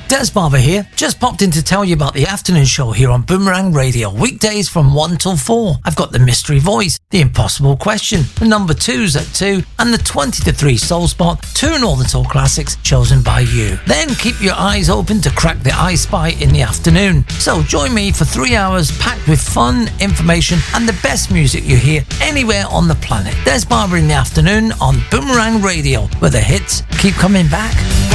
Des Barber here. Just popped in to tell you about the afternoon show here on Boomerang Radio. Weekdays from 1 till 4. I've got the mystery voice, the impossible question, the number 2s at 2, and the 20 to 3 soul spot, 2 Northern Soul classics chosen by you. Then keep your eyes open to crack the I Spy in the afternoon. So join me for 3 hours packed with fun, information, and the best music you hear anywhere on the planet. Des Barber in the afternoon on Boomerang Radio, where the hits keep coming back.